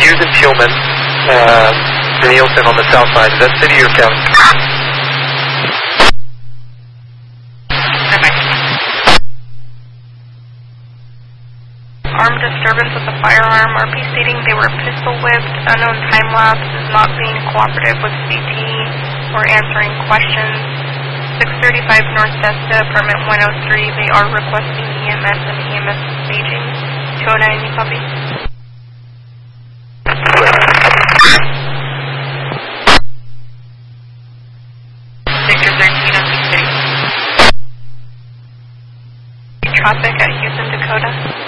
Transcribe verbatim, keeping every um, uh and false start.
Hughes and Tillman, uh, Nielsen on the south side. Is that city or county? Armed disturbance with a firearm. R P stating they were pistol whipped. Unknown time lapse is not being cooperative with C T or answering questions. six thirty-five North Desta, apartment one oh three. They are requesting E M S and E M S staging. Coda, any copy? Victor thirteen on P six. Traffic at Houston, Dakota.